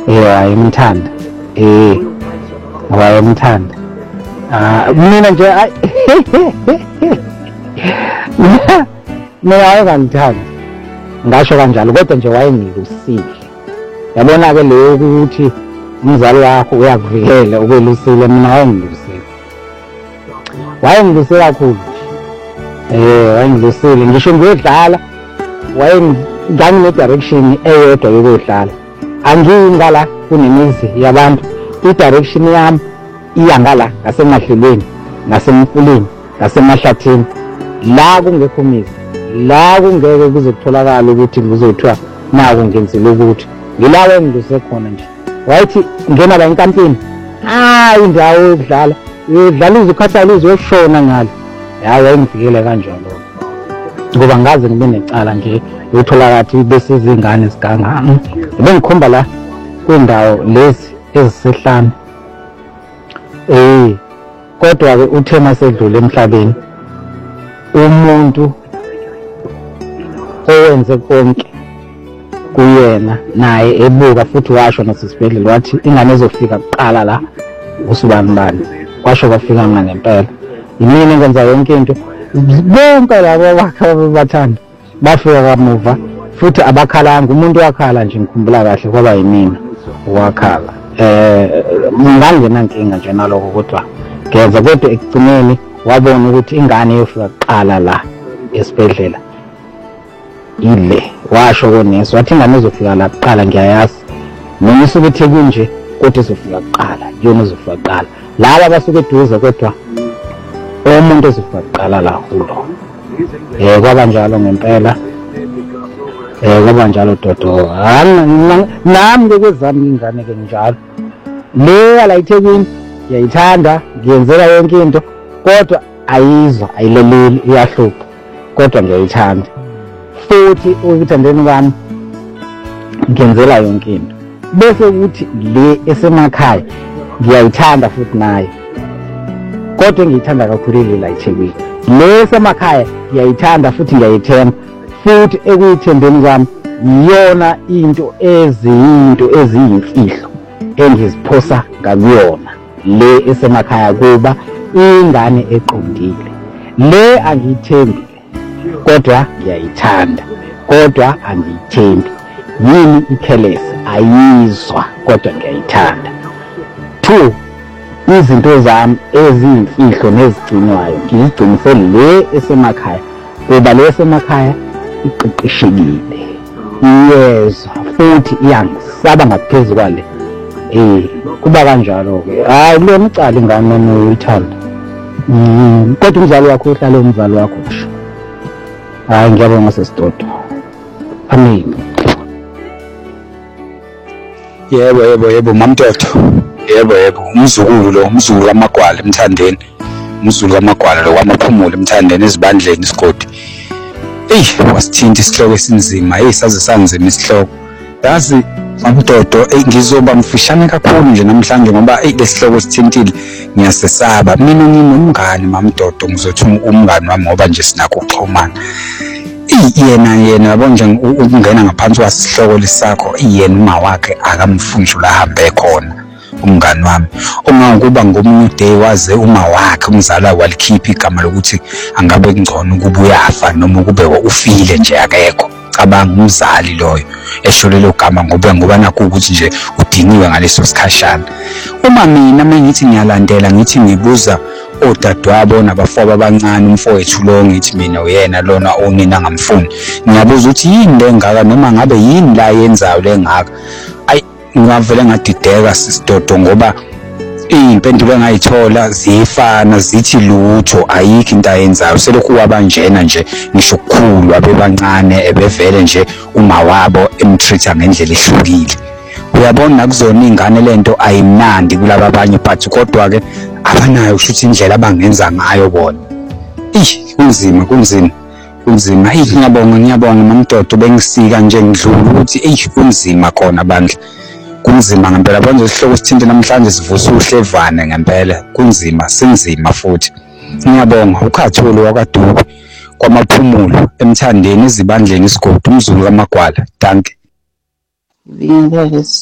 wayemthanda wayemthanda mina nje mina wayengangithandi ngasho kanjalo kodwa nje wayengilusile yabona-ke leyo ukuthi umzali wakho uyakuvikela ukwelusile mina wayengilusile kakhulu wayengilusile ngisho ngiyodlala ngangine-direction eyodwa yokudlala angiyingala kunemizi yabantu i-direction yami iyangala ngasemahlelweni ngasemfuleni ngasemahlathini la kungekho mizi la kungeke kuzotholakala ukuthi kuzothiwa naku ngenzile ukuthi ngilawe engiluse khona nje wayithi ngena la enkampini indawo yokudlala udlala uzukhathala uzoshona ngalo wayengivikele kanjalo ngoba ngaze ngibe necala nje utholakathi bese izingane ziganga bengikhomba la kwindawo lezi ezisehlanu kodwa-ke uthe masedlule emhlabeni umuntu owenze konke kuyena naye ebuka futhi washo nasesibhedlela wathi ingane ezofika kuqala la uSibani kwasho kwafika ngempela yimina engenza yonke into bonke labo bakha bathanda bafika kamuva futhi abakhalanga umuntu wakhala nje ngikhumbula kahle kwaba yimina wakhala ngangenankinga nje naloko kodwa ngeza kodwa ekugcineni wabona ukuthi ingane yofika kuqala la esibhedlela ile washo konesi wathi ingane izofika la kuqala ngiyayazi noma isuke eThekwini nje kodwa izofika kuqala yona izofika kuqala laba basuke eduze kodwa umuntu ezofika kuqala la hulo kwaba njalo ngempela kwaba njalo dodo nami kwezami ingane ke njalo le la eThekwini ngiyayithanda ngiyenzela yonke into kodwa ayizwa ayileleli iyahlupha kodwa ngiyayithanda futhi ukuthandeni kwami ngiyenzela yonke into bese ukuthi le esemakhaya ngiyayithanda futhi naye kodwa ngiyithanda kakhulu le la eThekwini le esemakhaya ngiyayithanda futhi ngiyayithemba futhi ekuyithembeni kwami yona into eziyimfihlo engiziphosa ngakuyona le esemakhaya kuba ingane eqondile le angiyithembi kodwa ngiyayithanda kodwa angiyithembi yini ikhelesi ayizwa kodwa ngiyayithanda 2 izinto zami eziyimfihlo nezigcinwayo ngizigcinise le esemakhaya kuba le esemakhaya iqeqeshekile iyezwa futhi iyangisaba ngaphezulu kwale kuba kanjalo-ke kule mcala ingane uyithanda kodwa umzali wakho uhlale umzali wakho kusho ngiyabonga sesidodo amen yebo mamdodo yebo umzukulu kaMagwala emthandeni umzukulu kaMagwala lo kwamaphumulo emthandeni ezibandleni isigodi wasithinta isihloko esinzima saze sanzima isihloko yazi mamdodo ngizoba mfishane kakhulu nje namhlanje ngoba lesihloko sithintile ngiyasesaba mina nginomngane mamdodo ngizothi umngane wami ngoba nje sinakho ukuxhumana yena yabo nje ukungena ngaphansi kwasihloko lesakho yena uma wakhe akamfunjula ahambe khona umngane wami ongakuba ngomunye day waze uma wakhe umzala walikhipha igama lokuthi angabe kungcono ukuba uyafa noma ukube ufile nje akekho cabanga umzali loyo esho lelo gama ngoba nakho ukuthi nje udiniwe ngaleso sikhashana uma mina mengithi ngiyalandela ngithi ngibuza odadewabo nabafowabo abancane umfowethu lo ngithi mina uyena lona onina ngamfuni ngiyabuza ukuthi yini lengaka noma ngabe yini la yenzayo lengaka ngavele ngadideka sisidodo ngoba impendulo engayithola zifana zithi lutho ayikho into ayenzayo selokhu wabanjena nje ngisho ukukhulu abebancane ebevele nje uma wabo emtreata ngendlela ehlukile uyabona nakuzona ingane lento ayimnandi kulabo abanye but kodwa ke abanayo ushuthi indlela abangenza ngayo bona kunzima ngiyabonga mamdodo bengisika nje ngidlula ukuthi kunzima khona bandla kunzima ngempela bonke isihloko sithinte namhlanje sivusa uhlevane ngempela kunzima sinzima futhi ngiyabonga ukhathulo wakaDuku kwamaphumulo emthandeni izibandleni isigodi umzulu kaMagwala danke